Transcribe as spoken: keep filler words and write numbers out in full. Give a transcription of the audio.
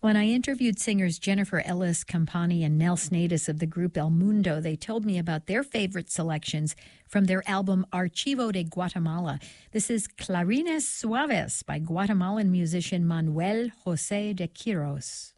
When I interviewed singers Jennifer Ellis Campani and Nell Snadis of the group El Mundo, they told me about their favorite selections from their album Archivo de Guatemala. This is Clarines Suaves by Guatemalan musician Manuel José de Quiros.